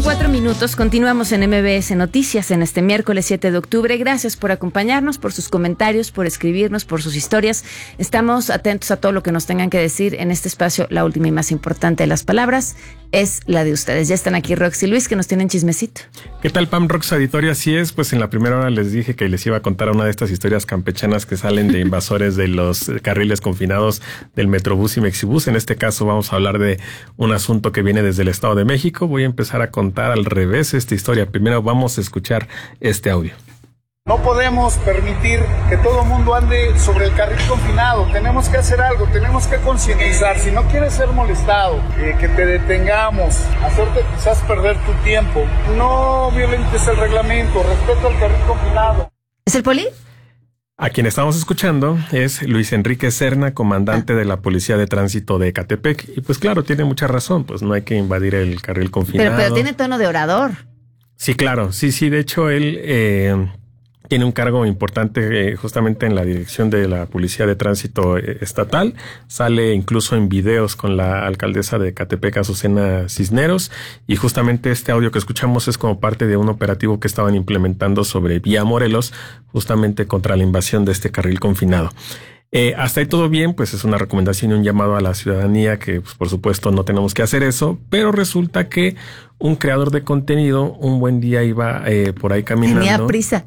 con 4 minutos, continuamos en MBS Noticias en este miércoles 7 de octubre. Gracias por acompañarnos, por sus comentarios, por escribirnos, por sus historias. Estamos atentos a todo lo que nos tengan que decir en este espacio. La última y más importante de las palabras es la de ustedes. Ya están aquí Rox y Luis, que nos tienen chismecito. ¿Qué tal, Pam? Rox Auditorio? Así es, pues en la primera hora les dije que les iba a contar una de estas historias campechanas que salen de invasores de los carriles confinados del Metrobús y Mexibús. En este caso vamos a hablar de un asunto que viene desde el Estado de México. Voy a empezar a contar al revés esta historia. Primero vamos a escuchar este audio. No podemos permitir que todo el mundo ande sobre el carril confinado. Tenemos que hacer algo, tenemos que concientizar. Si no quieres ser molestado, que te detengamos, hacerte quizás perder tu tiempo. No violentes el reglamento, respeta el carril confinado. ¿Es el poli? A quien estamos escuchando es Luis Enrique Serna, comandante de la Policía de Tránsito de Ecatepec. Y pues claro, tiene mucha razón, pues no hay que invadir el carril confinado. Pero tiene tono de orador. Sí, claro, sí, de hecho él tiene un cargo importante justamente en la dirección de la Policía de Tránsito Estatal. Sale incluso en videos con la alcaldesa de Ecatepec, Azucena Cisneros. Y justamente este audio que escuchamos es como parte de un operativo que estaban implementando sobre Vía Morelos, justamente contra la invasión de este carril confinado. Hasta ahí todo bien, pues es una recomendación y un llamado a la ciudadanía que, pues, por supuesto, no tenemos que hacer eso, pero resulta que un creador de contenido un buen día iba por ahí caminando. Tenía prisa.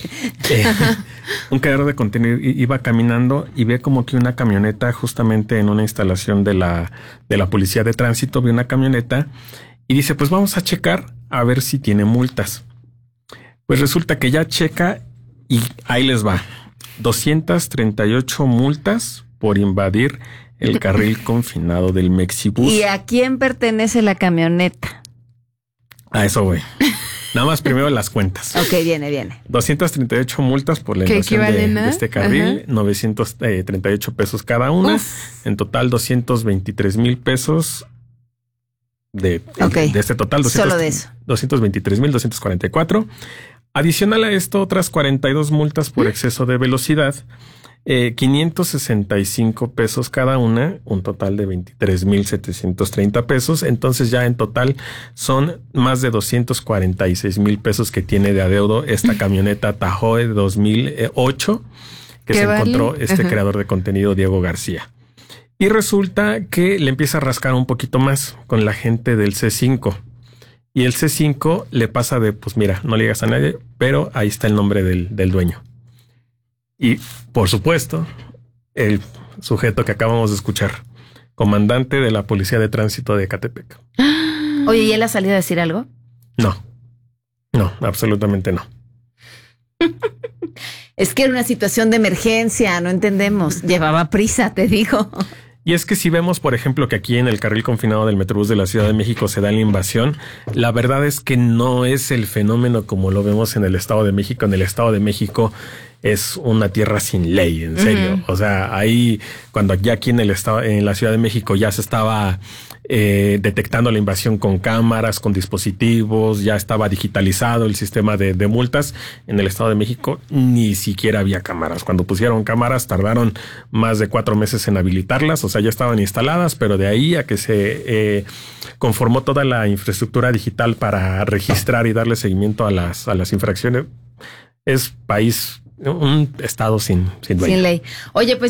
Un creador de contenido iba caminando y ve como que una camioneta, justamente en una instalación de la Policía de Tránsito, ve una camioneta y dice, pues vamos a checar a ver si tiene multas. Pues resulta que ya checa y ahí les va. 238 multas por invadir el carril confinado del Mexibús. ¿Y a quién pertenece la camioneta? A eso voy. Nada más primero las cuentas. Ok, viene. 238 multas por la invasión de este carril, 938 pesos cada una. Uf. En total 223,000 pesos de este total. Solo de eso. 223,244. Adicional a esto, otras 42 multas por exceso de velocidad, 565 pesos cada una, un total de 23,730 pesos. Entonces ya en total son más de 246,000 pesos que tiene de adeudo esta camioneta Tahoe de 2008 que se encontró creador de contenido Diego García. Y resulta que le empieza a rascar un poquito más con la gente del C5. Y el C5 le pasa de, pues mira, no le digas a nadie, pero ahí está el nombre del dueño. Y, por supuesto, el sujeto que acabamos de escuchar, comandante de la Policía de Tránsito de Ecatepec. Oye, ¿y él ha salido a decir algo? No, absolutamente no. Es que era una situación de emergencia, no entendemos. Llevaba prisa, te digo. Y es que si vemos, por ejemplo, que aquí en el carril confinado del Metrobús de la Ciudad de México se da la invasión, la verdad es que no es el fenómeno como lo vemos en el Estado de México. En el Estado de México es una tierra sin ley, en serio. Uh-huh. O sea, ahí, cuando ya aquí en la Ciudad de México ya se estaba detectando la invasión con cámaras, con dispositivos, ya estaba digitalizado el sistema de multas. En el Estado de México ni siquiera había cámaras. Cuando pusieron cámaras tardaron más de 4 meses en habilitarlas, o sea, ya estaban instaladas, pero de ahí a que se conformó toda la infraestructura digital para registrar y darle seguimiento a las infracciones, es un estado sin ley. Sin ley. Oye, pues